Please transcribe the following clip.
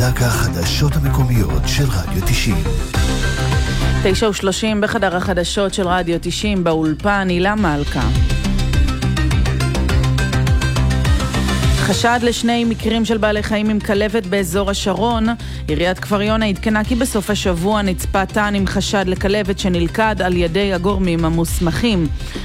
להקה החדשות המקומיות של רדיו 90. 9:30 בחדר החדשות של רדיו 90 באולפן הילה מלכה. חשד לשני מקרים של בעלי חיים עם כלבת באזור השרון. עיריית כפר יונה עדכנה כי בסוף השבוע נצפה תן עם חשד לכלבת שנלכד על ידי הגורמים המוסמכים.